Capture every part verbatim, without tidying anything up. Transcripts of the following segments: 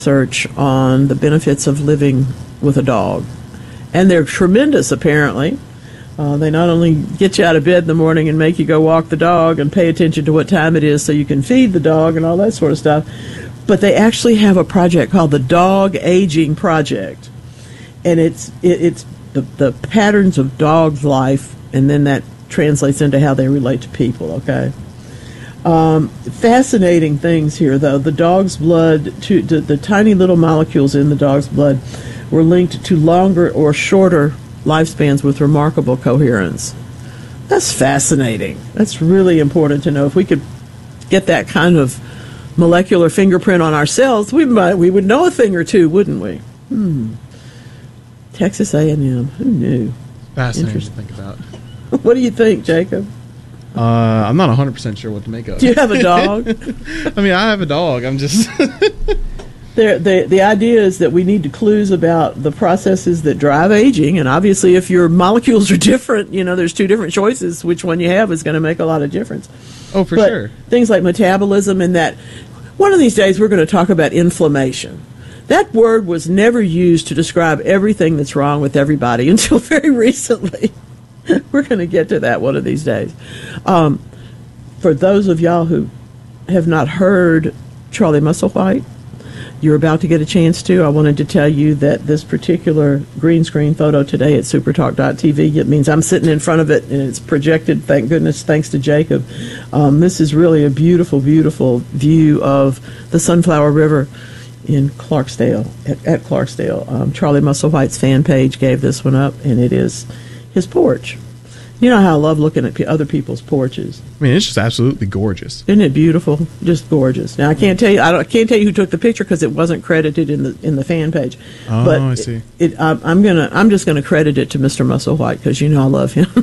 research on the benefits of living with a dog. And they're tremendous, apparently. Uh, they not only get you out of bed in the morning and make you go walk the dog and pay attention to what time it is so you can feed the dog and all that sort of stuff, but they actually have a project called the Dog Aging Project. And it's it, it's the, the patterns of dogs' life, and then that translates into how they relate to people, okay? Um, fascinating things here, though. The dog's blood, to, to the tiny little molecules in the dog's blood were linked to longer or shorter lifespans with remarkable coherence. That's fascinating. That's really important to know. If we could get that kind of molecular fingerprint on ourselves, we might we would know a thing or two, wouldn't we? Hmm. Texas A and M. Who knew? Fascinating to think about. What do you think, Jacob? Uh, I'm not one hundred percent sure what to make of. Do you have a dog? I mean, I have a dog. I'm just... There, the the idea is that we need to clues about the processes that drive aging, and obviously if your molecules are different, you know, there's two different choices. Which one you have is going to make a lot of difference. Oh, for but sure. Things like metabolism and that. One of these days we're going to talk about inflammation. That word was never used to describe everything that's wrong with everybody until very recently. We're going to get to that one of these days. Um, for those of y'all who have not heard Charlie Musselwhite, you're about to get a chance to. I wanted to tell you that this particular green screen photo today at supertalk dot t v, it means I'm sitting in front of it and it's projected, thank goodness, thanks to Jacob. Um, this is really a beautiful, beautiful view of the Sunflower River in Clarksdale, at, at Clarksdale. Um, Charlie Musselwhite's fan page gave this one up, and it is his porch. You know how I love looking at p- other people's porches. I mean, it's just absolutely gorgeous. Isn't it beautiful? Just gorgeous. Now I can't tell you. I, don't, I can't tell you who took the picture because it wasn't credited in the in the fan page. Oh, but I see. It, it, I'm, I'm gonna. I'm just gonna credit it to Mister Musselwhite because you know I love him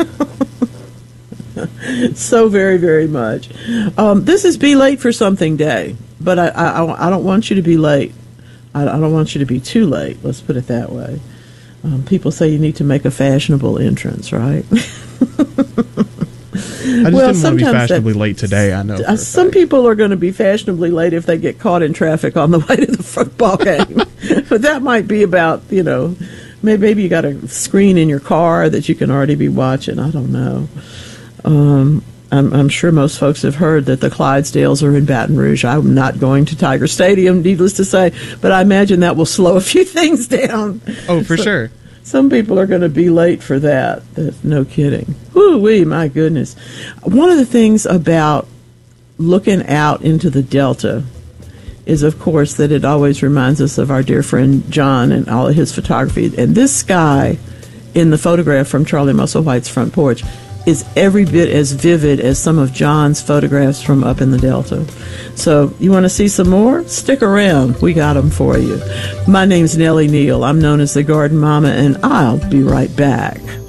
so very, very much. Um, this is Be Late for Something Day, but I, I I don't want you to be late. I, I don't want you to be too late. Let's put it that way. Um, people say you need to make a fashionable entrance, right? I just well, didn't want to be sometimes fashionably that- late today, I know. for Uh, a some fact. people are going to be fashionably late if they get caught in traffic on the way to the football game. But that might be about, you know, maybe, maybe you got a screen in your car that you can already be watching. I don't know. Um, I'm, I'm sure most folks have heard that the Clydesdales are in Baton Rouge. I'm not going to Tiger Stadium, needless to say, but I imagine that will slow a few things down. Oh, for So- sure. Some people are going to be late for that. That's no kidding. Woo-wee, my goodness. One of the things about looking out into the Delta is, of course, that it always reminds us of our dear friend John and all of his photography. And this sky in the photograph from Charlie Musselwhite's front porch is every bit as vivid as some of John's photographs from up in the Delta. So you want to see some more? Stick around. We got them for you. My name's Nellie Neal. I'm known as the Garden Mama, and I'll be right back.